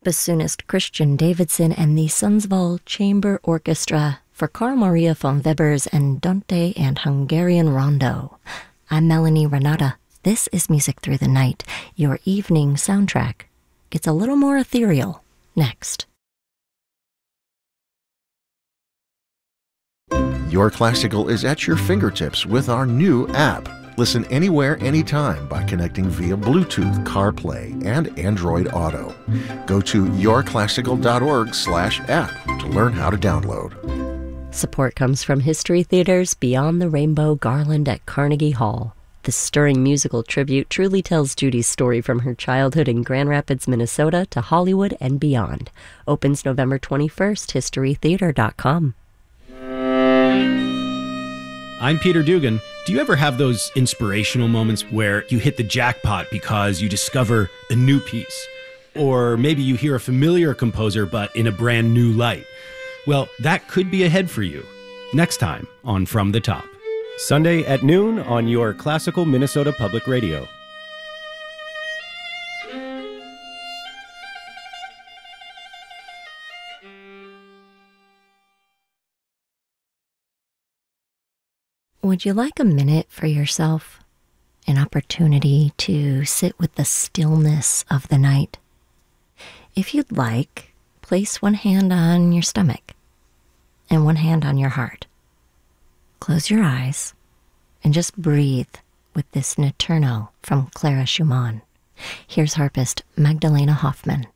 bassoonist Christian Davidson and the Sundsvall Chamber Orchestra for Carl Maria von Weber's Andante and Hungarian Rondo. I'm Melanie Renata. This is Music Through the Night, your evening soundtrack. Gets a little more ethereal next. Your Classical is at your fingertips with our new app. Listen anywhere, anytime by connecting via Bluetooth, CarPlay, and Android Auto. Go to yourclassical.org/app to learn how to download. Support comes from History Theater's Beyond the Rainbow Garland at Carnegie Hall. The stirring musical tribute truly tells Judy's story from her childhood in Grand Rapids, Minnesota to Hollywood and beyond. Opens November 21st, historytheater.com. I'm Peter Dugan. Do you ever have those inspirational moments where you hit the jackpot because you discover a new piece? Or maybe you hear a familiar composer but in a brand new light? Well, that could be ahead for you. Next time on From the Top. Sunday at noon on your Classical Minnesota Public Radio. Would you like a minute for yourself? An opportunity to sit with the stillness of the night? If you'd like, place one hand on your stomach and one hand on your heart. Close your eyes and just breathe with this Notturno from Clara Schumann. Here's harpist Magdalena Hoffman.